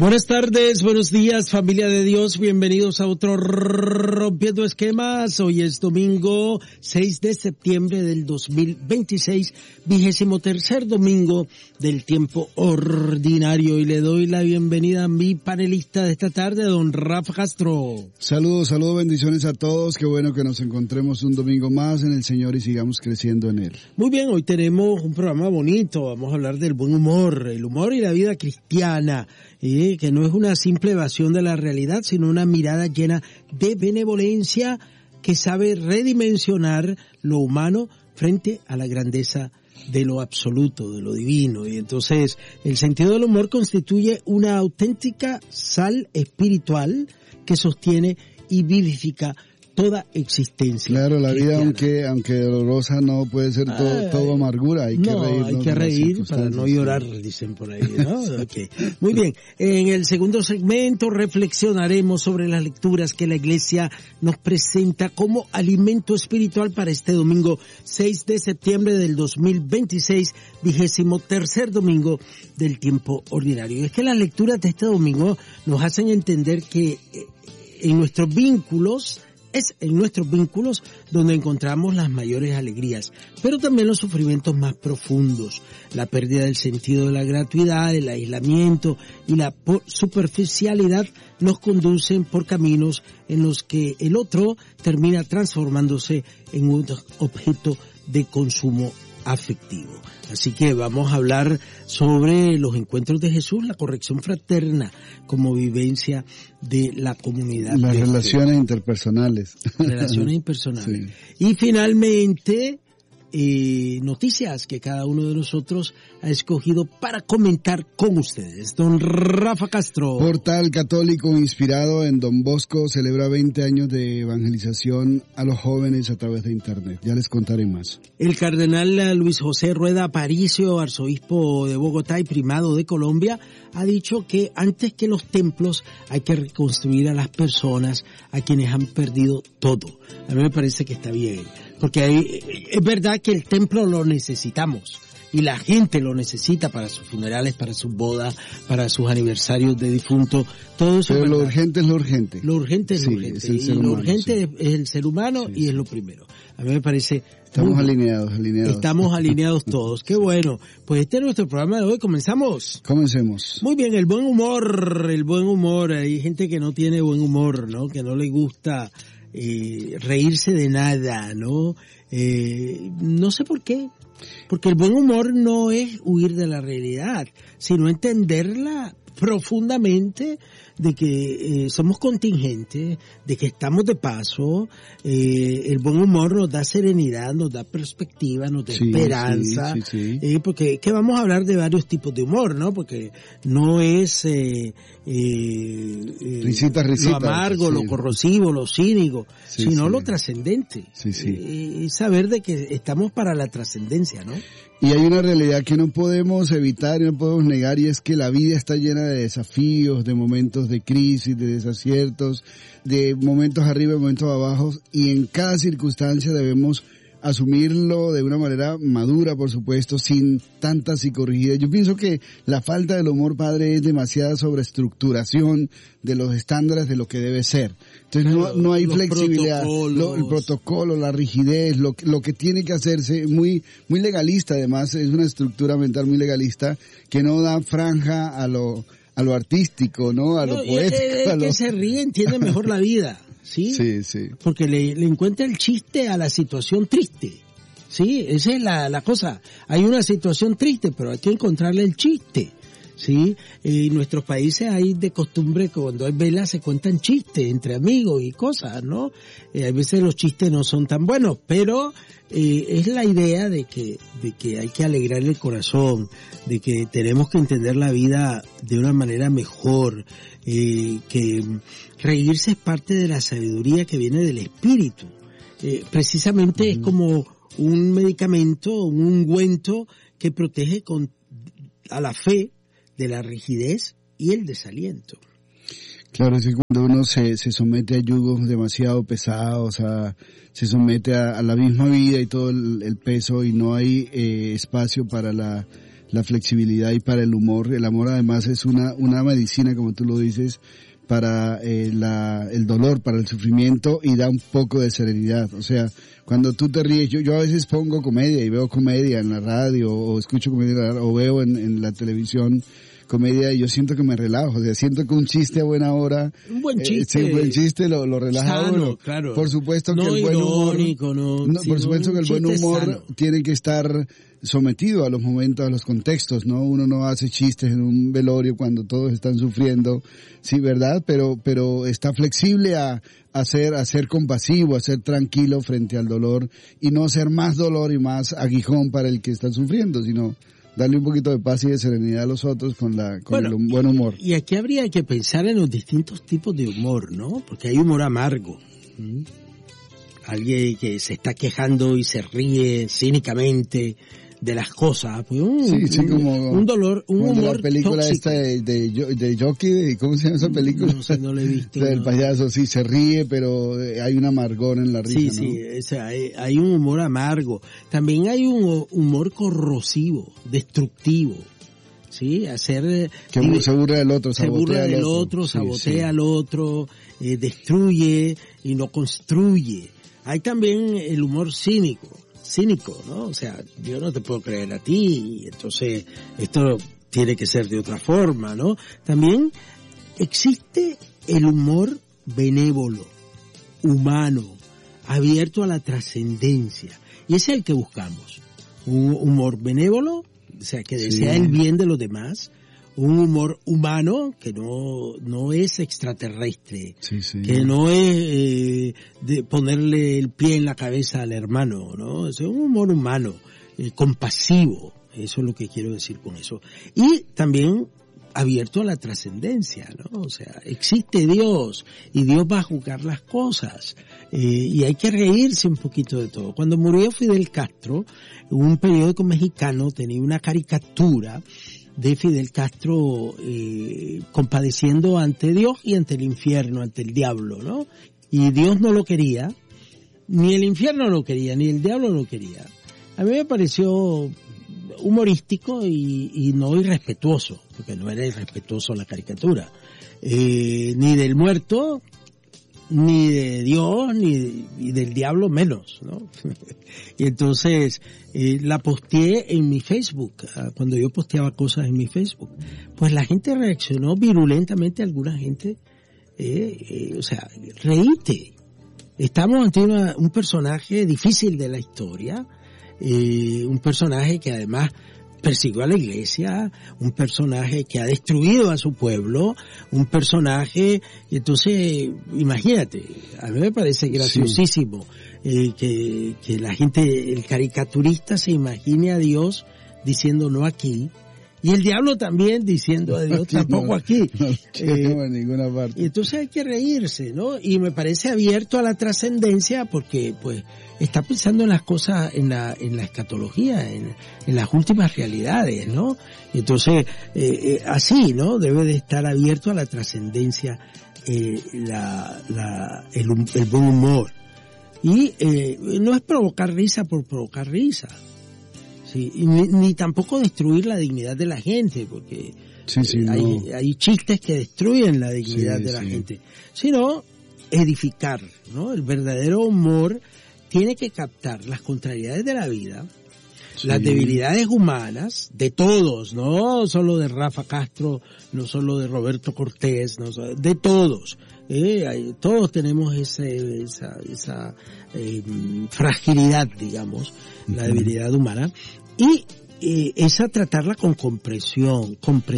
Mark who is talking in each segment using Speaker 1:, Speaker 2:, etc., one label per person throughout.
Speaker 1: Buenas tardes, buenos días, familia de Dios, bienvenidos a otro Rompiendo Esquemas. Hoy es domingo 6 de septiembre del 2026, 23º domingo del tiempo ordinario, y le doy la bienvenida a mi panelista de esta tarde, don Rafa Castro.
Speaker 2: Saludos, bendiciones a todos, qué bueno que nos encontremos un domingo más en el Señor y sigamos creciendo en Él.
Speaker 1: Muy bien, hoy tenemos un programa bonito, vamos a hablar del buen humor, el humor y la vida cristiana. Que no es una simple evasión de la realidad, sino una mirada llena de benevolencia que sabe redimensionar lo humano frente a la grandeza de lo absoluto, de lo divino. Y entonces el sentido del humor constituye una auténtica sal espiritual que sostiene y vivifica toda existencia.
Speaker 2: Claro, la
Speaker 1: cristiana.
Speaker 2: vida, aunque dolorosa, no puede ser todo amargura. Hay
Speaker 1: que reír para no llorar, dicen por ahí, ¿no? Okay. Muy bien. En el segundo segmento reflexionaremos sobre las lecturas que la Iglesia nos presenta como alimento espiritual para este domingo 6 de septiembre del 2026, 23º domingo del tiempo ordinario. Y es que las lecturas de este domingo nos hacen entender que es en nuestros vínculos donde encontramos las mayores alegrías, pero también los sufrimientos más profundos. La pérdida del sentido de la gratuidad, el aislamiento y la superficialidad nos conducen por caminos en los que el otro termina transformándose en un objeto de consumo afectivo. Así que vamos a hablar sobre los encuentros de Jesús, la corrección fraterna como vivencia de la comunidad.
Speaker 2: Las relaciones interpersonales.
Speaker 1: Relaciones impersonales.
Speaker 2: Sí.
Speaker 1: Y finalmente, noticias que cada uno de nosotros ha escogido para comentar con ustedes. Don Rafa Castro.
Speaker 2: Portal Católico inspirado en Don Bosco celebra 20 años de evangelización a los jóvenes a través de Internet. Ya les contaré más.
Speaker 1: El cardenal Luis José Rueda Aparicio, arzobispo de Bogotá y primado de Colombia, ha dicho que antes que los templos hay que reconstruir a las personas, a quienes han perdido todo. A mí me parece que está bien, porque es verdad que el templo lo necesitamos y la gente lo necesita para sus funerales, para sus bodas, para sus aniversarios de difunto, todo eso.
Speaker 2: Pero lo urgente es lo urgente.
Speaker 1: Lo urgente es lo urgente.
Speaker 2: Es el ser humano,
Speaker 1: lo urgente es el ser humano y es lo primero. A mí me parece...
Speaker 2: Estamos alineados.
Speaker 1: Estamos alineados todos. Qué bueno. Pues este es nuestro programa de hoy. Comencemos.
Speaker 2: Comencemos.
Speaker 1: Muy bien, el buen humor. Hay gente que no tiene buen humor, ¿no? Que no le gusta reírse de nada, ¿no? No sé por qué. Porque el buen humor no es huir de la realidad, sino entenderla profundamente, de que somos contingentes, de que estamos de paso. El buen humor nos da serenidad, nos da perspectiva, nos da esperanza.
Speaker 2: Sí.
Speaker 1: Porque que vamos a hablar de varios tipos de humor, ¿no? Porque no es
Speaker 2: risita,
Speaker 1: lo amargo, lo corrosivo, lo cínico, sino lo trascendente. Saber de que estamos para la trascendencia, ¿no?
Speaker 2: Y hay una realidad que no podemos evitar y no podemos negar, y es que la vida está llena de desafíos, de momentos de crisis, de desaciertos, de momentos arriba y momentos abajo, y en cada circunstancia debemos asumirlo de una manera madura, por supuesto, sin tanta psicorrigidez. Yo pienso que la falta del humor, padre, es demasiada sobreestructuración de los estándares de lo que debe ser. Entonces no hay flexibilidad, el protocolo, la rigidez, lo que tiene que hacerse, muy legalista además, es una estructura mental muy legalista que no da franja a lo artístico, ¿no? A lo poético.
Speaker 1: El que se ríe entiende mejor la vida. ¿Sí?
Speaker 2: Sí.
Speaker 1: Porque le encuentra el chiste a la situación triste. Sí, esa es la cosa. Hay una situación triste, pero hay que encontrarle el chiste. Sí, en nuestros países hay de costumbre que cuando hay velas se cuentan chistes entre amigos y cosas, ¿no? A veces los chistes no son tan buenos, pero es la idea de que hay que alegrar el corazón, de que tenemos que entender la vida de una manera mejor, que reírse es parte de la sabiduría que viene del espíritu. Precisamente es como un medicamento, un ungüento que protege a la fe de la rigidez y el desaliento.
Speaker 2: Claro, es que cuando uno se somete a yugos demasiado pesados, se somete a la misma vida y todo el peso, y no hay espacio para la la flexibilidad y para el humor. El amor además es una medicina, como tú lo dices, para el dolor, para el sufrimiento, y da un poco de serenidad. O sea, cuando tú te ríes, yo a veces pongo comedia y veo comedia en la radio, o escucho comedia o veo en la televisión comedia, y yo siento que me relajo. O sea, siento que un chiste a buena hora,
Speaker 1: un buen chiste,
Speaker 2: un buen chiste lo relaja
Speaker 1: sano,
Speaker 2: uno.
Speaker 1: Claro.
Speaker 2: Por supuesto que
Speaker 1: no
Speaker 2: el buen humor, por supuesto que el buen humor
Speaker 1: sano
Speaker 2: tiene que estar sometido a los momentos, a los contextos, ¿no? Uno no hace chistes en un velorio cuando todos están sufriendo, sí, ¿verdad? Pero está flexible a ser compasivo, a ser tranquilo frente al dolor, y no ser más dolor y más aguijón para el que está sufriendo, sino darle un poquito de paz y de serenidad a los otros con el buen humor.
Speaker 1: Y aquí habría que pensar en los distintos tipos de humor, ¿no? Porque hay humor amargo. Alguien que se está quejando y se ríe cínicamente de las cosas, pues
Speaker 2: como
Speaker 1: un dolor, un humor
Speaker 2: la película
Speaker 1: tóxico.
Speaker 2: esta de Jockey, ¿cómo se llama esa película?
Speaker 1: No sé, no la he visto.
Speaker 2: Del payaso, sí, se ríe, pero hay un amargor en la risa,
Speaker 1: sí,
Speaker 2: ¿no?
Speaker 1: Sí, o sea, hay un humor amargo. También hay un humor corrosivo, destructivo. Sí,
Speaker 2: que se burla del otro,
Speaker 1: sabotea al otro, destruye y no construye. Hay también el humor cínico, ¿no? O sea, yo no te puedo creer a ti, entonces esto tiene que ser de otra forma, ¿no? También existe el humor benévolo, humano, abierto a la trascendencia, y ese es el que buscamos. Un humor benévolo, o sea, que desea el bien de los demás. Un humor humano que no es extraterrestre, que no es de ponerle el pie en la cabeza al hermano, ¿no? Es un humor humano, compasivo, eso es lo que quiero decir con eso. Y también abierto a la trascendencia, ¿no? O sea, existe Dios y Dios va a juzgar las cosas, y hay que reírse un poquito de todo. Cuando murió Fidel Castro, un periódico mexicano tenía una caricatura de Fidel Castro compadeciendo ante Dios y ante el infierno, ante el diablo, ¿no? Y Dios no lo quería, ni el infierno lo quería, ni el diablo lo quería. A mí me pareció humorístico y no irrespetuoso, porque no era irrespetuoso la caricatura, ni del muerto, ni de Dios, ni del diablo menos, ¿no? Y entonces la posteé en mi Facebook, cuando yo posteaba cosas en mi Facebook, pues la gente reaccionó virulentamente, alguna gente, o sea, reíte. Estamos ante un personaje difícil de la historia, un personaje que además persiguió a la iglesia, un personaje que ha destruido a su pueblo, un personaje, y entonces, imagínate, a mí me parece graciosísimo que la gente, el caricaturista se imagine a Dios diciendo no aquí, y el diablo también diciendo a Dios tampoco aquí.
Speaker 2: No en ninguna parte.
Speaker 1: Y entonces hay que reírse, ¿no? Y me parece abierto a la trascendencia porque, pues, está pensando en las cosas, en la escatología, en las últimas realidades, ¿no? Y entonces, así, ¿no? Debe de estar abierto a la trascendencia, el buen humor. Y no es provocar risa por provocar risa. Sí, ni tampoco destruir la dignidad de la gente, porque hay chistes que destruyen la dignidad de la gente, sino edificar, ¿no? El verdadero humor tiene que captar las contrariedades de la vida, las debilidades humanas de todos, no solo de Rafa Castro, no solo de Roberto Cortés, no solo, de todos. Todos tenemos esa fragilidad, digamos, la debilidad humana, y esa tratarla con comprensión,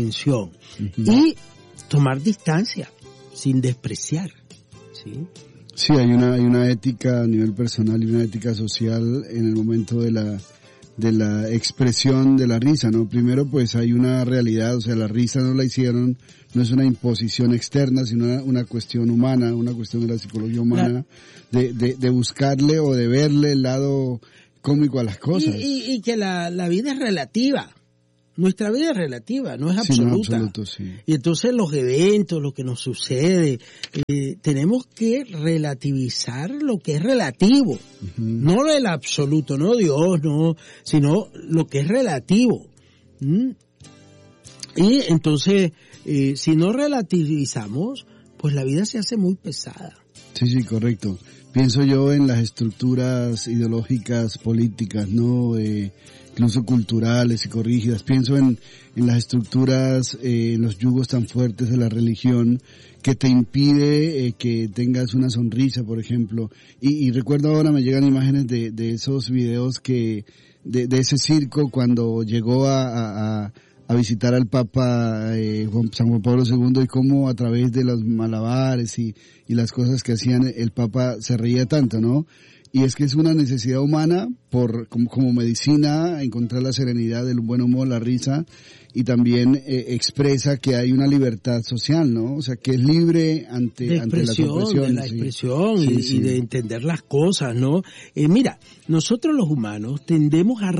Speaker 1: y tomar distancia sin despreciar, ¿sí?
Speaker 2: Sí, hay una ética a nivel personal y una ética social en el momento de la expresión de la risa, ¿no? Primero, pues hay una realidad, o sea, la risa no la hicieron, no es una imposición externa, sino una cuestión humana, una cuestión de la psicología humana, de buscarle o de verle el lado cómico a las cosas.
Speaker 1: Y que la vida es relativa. Nuestra vida es relativa, no es absoluta.
Speaker 2: No, absoluto, sí.
Speaker 1: Y entonces los eventos, lo que nos sucede, tenemos que relativizar lo que es relativo. No el absoluto, no Dios, no, sino lo que es relativo. Y entonces, si no relativizamos, pues la vida se hace muy pesada.
Speaker 2: Sí, correcto. Pienso yo en las estructuras ideológicas, políticas, ¿no? Incluso culturales, psicorrígidas. Pienso en las estructuras, en los yugos tan fuertes de la religión que te impide que tengas una sonrisa, por ejemplo. Y recuerdo ahora, me llegan imágenes de esos videos de ese circo cuando llegó a visitar al Papa San Juan Pablo II, y cómo a través de los malabares y las cosas que hacían el Papa se reía tanto, ¿no? Y es que es una necesidad humana como medicina, encontrar la serenidad, el buen humor, la risa, y también expresa que hay una libertad social, ¿no? O sea, que es libre ante las opresiones.
Speaker 1: De la expresión y de entender las cosas, ¿no? Mira, nosotros los humanos tendemos a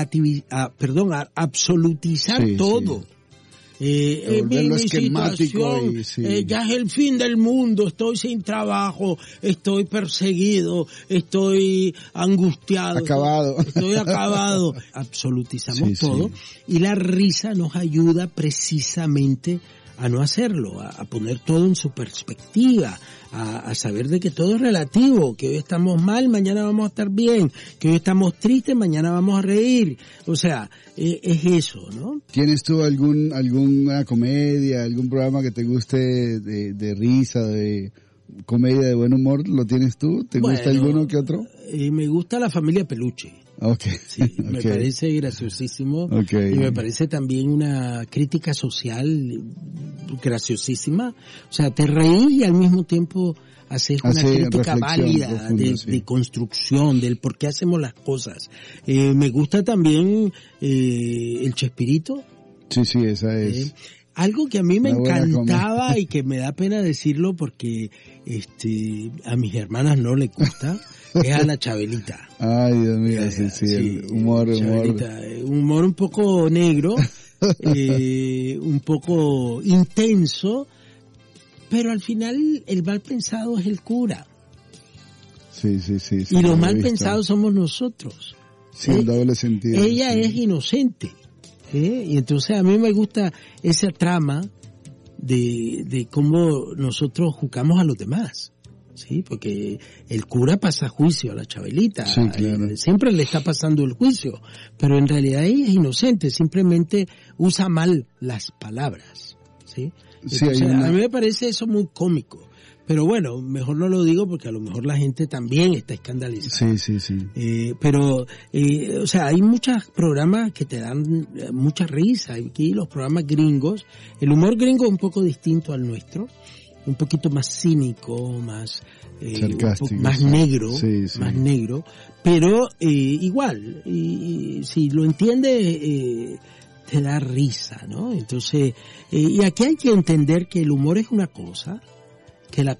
Speaker 1: absolutizar todo. Mi situación, ya es el fin del mundo, estoy sin trabajo, estoy perseguido, estoy angustiado, estoy acabado. Absolutizamos todo, y la risa nos ayuda precisamente a no hacerlo, a poner todo en su perspectiva, a saber de que todo es relativo, que hoy estamos mal, mañana vamos a estar bien, que hoy estamos tristes, mañana vamos a reír. O sea, es eso, ¿no?
Speaker 2: ¿Tienes tú alguna comedia, algún programa que te guste de risa, de comedia, de buen humor? ¿Lo tienes tú? ¿Te gusta alguno que otro?
Speaker 1: Me gusta La Familia Peluche.
Speaker 2: Okay.
Speaker 1: Sí, me parece graciosísimo. Y me parece también una crítica social graciosísima. O sea, te reís y al mismo tiempo haces una crítica válida de construcción, del por qué hacemos las cosas. Me gusta también el Chespirito.
Speaker 2: Sí, esa es.
Speaker 1: Algo que a mí me encantaba y que me da pena decirlo porque a mis hermanas no les gusta, es a la Chabelita.
Speaker 2: Ay, Dios mío, sí, el humor.
Speaker 1: Un humor un poco negro, un poco intenso, pero al final el mal pensado es el cura.
Speaker 2: Sí.
Speaker 1: Y los mal pensados somos nosotros.
Speaker 2: Sí, el doble sentido.
Speaker 1: Ella es inocente. Y entonces a mí me gusta esa trama de cómo nosotros juzgamos a los demás. Sí, porque el cura pasa juicio a la Chabelita, siempre le está pasando el juicio, pero en realidad ella es inocente, simplemente usa mal las palabras, ¿sí? Entonces, a mí me parece eso muy cómico, pero bueno, mejor no lo digo porque a lo mejor la gente también está escandalizada.
Speaker 2: Sí.
Speaker 1: Pero, o sea, hay muchos programas que te dan mucha risa, aquí los programas gringos, el humor gringo es un poco distinto al nuestro, un poquito más cínico, más sarcástico, más negro, más negro, pero igual, y si lo entiendes, te da risa, ¿no? Entonces, y aquí hay que entender que el humor es una cosa, que la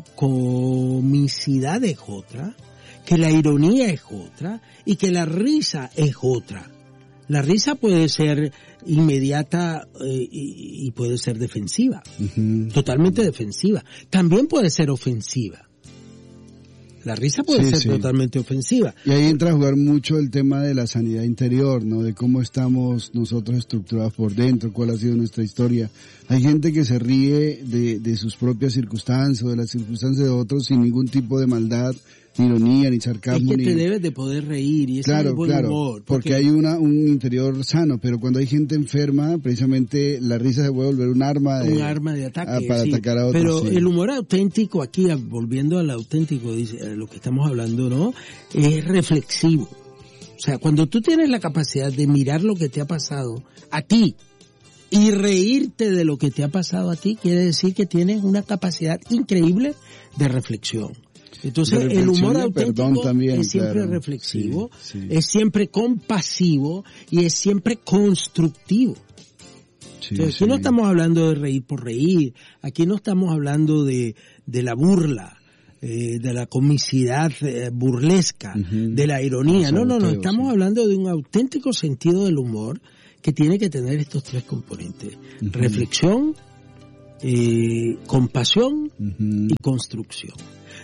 Speaker 1: comicidad es otra, que la ironía es otra, y que la risa es otra. La risa puede ser inmediata y puede ser defensiva, totalmente defensiva. También puede ser ofensiva. La risa puede ser totalmente ofensiva.
Speaker 2: Y ahí entra a jugar mucho el tema de la sanidad interior, ¿no? De cómo estamos nosotros estructurados por dentro, cuál ha sido nuestra historia. Hay gente que se ríe de sus propias circunstancias o de las circunstancias de otros sin ningún tipo de maldad, ni ironía, ni sarcasmo.
Speaker 1: Es que te debes de poder reír y ese es el buen humor.
Speaker 2: Porque hay un interior sano, pero cuando hay gente enferma, precisamente la risa se puede volver un arma de ataque. Para atacar a otros.
Speaker 1: Pero el humor auténtico, aquí volviendo al auténtico, dice lo que estamos hablando, ¿no? Es reflexivo. O sea, cuando tú tienes la capacidad de mirar lo que te ha pasado a ti y reírte de lo que te ha pasado a ti, quiere decir que tienes una capacidad increíble de reflexión. Entonces el humor auténtico también, es siempre reflexivo, es siempre compasivo y es siempre constructivo. Entonces, aquí no estamos hablando de reír por reír, aquí no estamos hablando de la burla, de la comicidad burlesca, de la ironía. No, estamos hably de un auténtico sentido del humor que tiene que tener estos tres componentes: reflexión, compasión y construcción.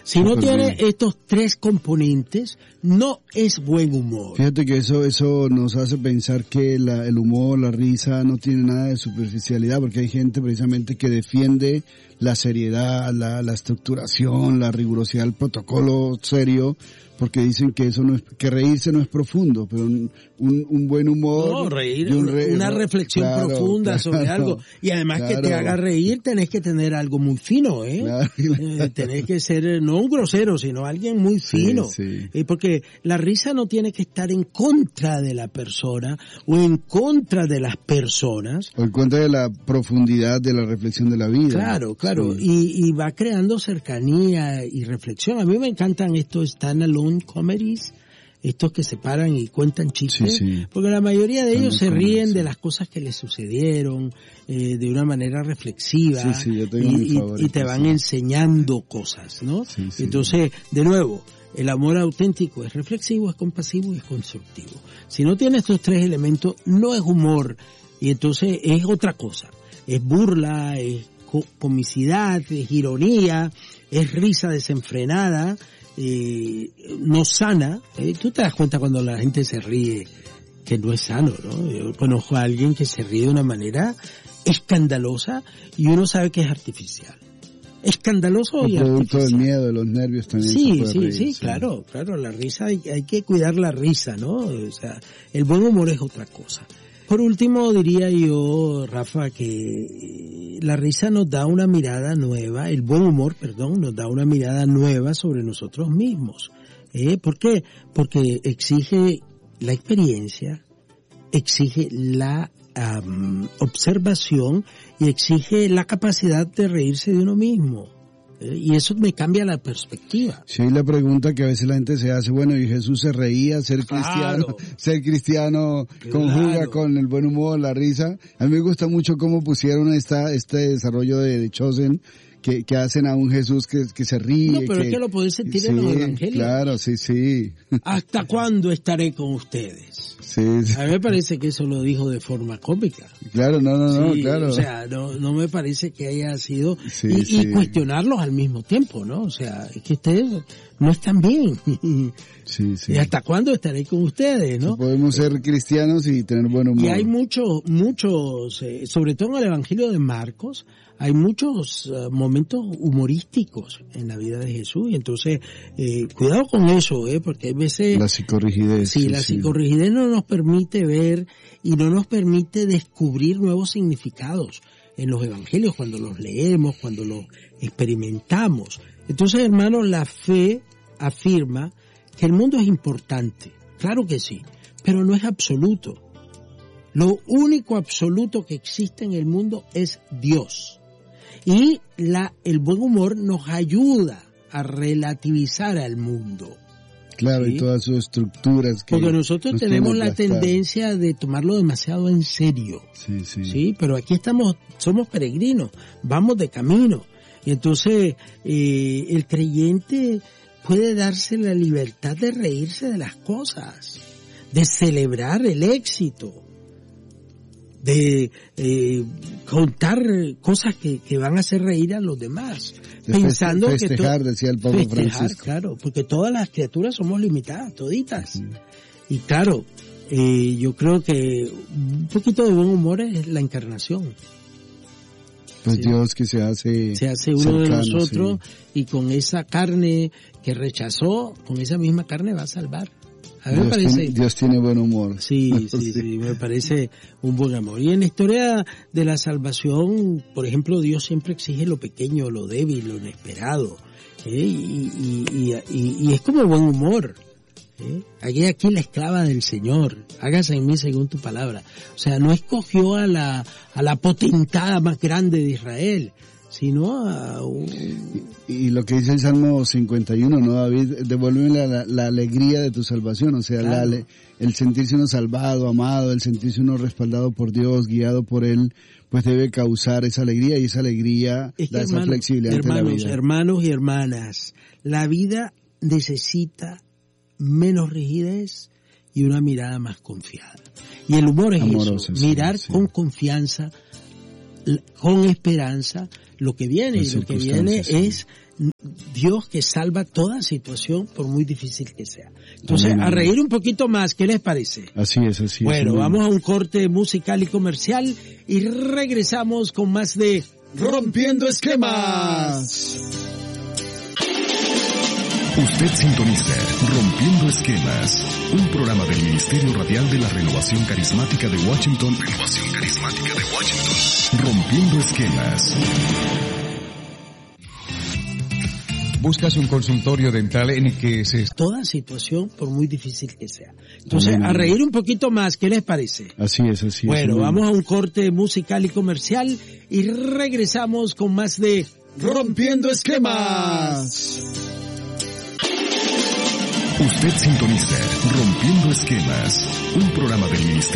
Speaker 1: Si no tiene estos tres componentes, no es buen humor.
Speaker 2: Fíjate que eso nos hace pensar que el humor, la risa no tiene nada de superficialidad, porque hay gente precisamente que defiende la seriedad, la estructuración, la rigurosidad, el protocolo serio, porque dicen que eso no es, que reírse no es profundo, pero un buen humor.
Speaker 1: No, reír, una reflexión profunda sobre algo. Y además que te haga reír, tenés que tener algo muy fino, tenés que ser, no un grosero, sino alguien muy fino. Sí. Porque la risa no tiene que estar en contra de la persona, o en contra de las personas.
Speaker 2: O en contra de la profundidad de la reflexión de la vida.
Speaker 1: Claro. Sí. Y va creando cercanía y reflexión. A mí me encantan estos stand-alone comedies, estos que se paran y cuentan chistes, porque la mayoría de ellos se ríen de las cosas que les sucedieron de una manera reflexiva, y te van enseñando cosas, ¿no? Entonces, de nuevo, el amor auténtico es reflexivo, es compasivo y es constructivo. Si no tiene estos tres elementos, no es humor, y entonces es otra cosa. Es burla, es comicidad, es ironía, es risa desenfrenada, no sana. Tú te das cuenta cuando la gente se ríe que no es sano, ¿no? Yo conozco a alguien que se ríe de una manera escandalosa y uno sabe que es artificial. Escandaloso y artificial. Producto
Speaker 2: del miedo, de los nervios también.
Speaker 1: Sí, claro, la risa, hay que cuidar la risa, ¿no? O sea, el buen humor es otra cosa. Por último, diría yo, Rafa, que la risa nos da una mirada nueva, el buen humor, nos da una mirada nueva sobre nosotros mismos. ¿Por qué? Porque exige la experiencia, exige la observación y exige la capacidad de reírse de uno mismo. Y eso me cambia la perspectiva.
Speaker 2: Sí, la pregunta que a veces la gente se hace, bueno, y Jesús se reía, ser cristiano conjuga con el buen humor, la risa. A mí me gusta mucho cómo pusieron este desarrollo de Chosen, que hacen a un Jesús que se ríe.
Speaker 1: No, pero es que lo podés sentir en los evangelios.
Speaker 2: Claro, sí.
Speaker 1: ¿Hasta cuándo estaré con ustedes?
Speaker 2: Sí.
Speaker 1: A mí me parece que eso lo dijo de forma cómica.
Speaker 2: Claro, no, claro.
Speaker 1: O sea, no me parece que haya sido... Y cuestionarlos al mismo tiempo, ¿no? O sea, es que ustedes no están bien.
Speaker 2: Sí.
Speaker 1: ¿Y hasta cuándo estaré con ustedes, no?
Speaker 2: Sí, podemos ser cristianos y tener buen humor.
Speaker 1: Y hay muchos, sobre todo en el Evangelio de Marcos, hay muchos momentos humorísticos en la vida de Jesús, y entonces cuidado con eso, porque a veces
Speaker 2: la psicorrigidez.
Speaker 1: Sí, la psicorrigidez no nos permite ver y no nos permite descubrir nuevos significados en los evangelios cuando los leemos, cuando los experimentamos. Entonces, hermanos, la fe afirma que el mundo es importante, claro que sí, pero no es absoluto. Lo único absoluto que existe en el mundo es Dios. Y el buen humor nos ayuda a relativizar al mundo.
Speaker 2: Claro, ¿sí? Y todas sus estructuras.
Speaker 1: Porque nosotros tenemos la tendencia de tomarlo demasiado en serio. Sí, pero aquí somos peregrinos, vamos de camino. Y entonces el creyente puede darse la libertad de reírse de las cosas, de celebrar el éxito, de contar cosas que van a hacer reír a los demás, pensando
Speaker 2: festejar, decía el Papa Francisco.
Speaker 1: Claro, porque todas las criaturas somos limitadas, toditas. Y claro, yo creo que un poquito de buen humor es la encarnación.
Speaker 2: Pues Dios que se hace
Speaker 1: uno
Speaker 2: cercano,
Speaker 1: de nosotros, y con esa carne que rechazó, con esa misma carne va a salvar. A mí me parece...
Speaker 2: Dios tiene buen humor.
Speaker 1: Sí, me parece un buen amor. Y en la historia de la salvación, por ejemplo, Dios siempre exige lo pequeño, lo débil, lo inesperado. Y es como buen humor. Aquí la esclava del Señor, hágase en mí según tu palabra. O sea, no escogió a la potentada más grande de Israel, sino a
Speaker 2: y lo que dice el Salmo 51, ¿no, David? Devuélveme la alegría de tu salvación, o sea, claro. El sentirse uno salvado, amado, el sentirse uno respaldado por Dios, guiado por Él, pues debe causar esa alegría, y esa alegría da esa flexibilidad ante la vida.
Speaker 1: Hermanos y hermanas, la vida necesita menos rigidez y una mirada más confiada. Y el humor es amorosa, eso, mirar con confianza con esperanza lo que viene, y lo que viene es Dios que salva toda situación por muy difícil que sea. Entonces, a reír un poquito más, ¿qué les parece?
Speaker 2: Así es.
Speaker 1: Bueno, vamos a un corte musical y comercial y regresamos con más de
Speaker 2: Rompiendo Esquemas.
Speaker 3: Usted sintoniza Rompiendo Esquemas, un programa del Ministerio Radial de la Renovación Carismática de Washington. Rompiendo Esquemas.
Speaker 4: ¿Buscas un consultorio dental en el que se...
Speaker 1: toda situación por muy difícil que sea? Entonces, a reír un poquito más, ¿qué les parece?
Speaker 2: Así es.
Speaker 1: Bueno, vamos a un corte musical y comercial y regresamos con más de
Speaker 2: Rompiendo Esquemas.
Speaker 3: Usted sintoniza Rompiendo Esquemas, un programa del Ministerio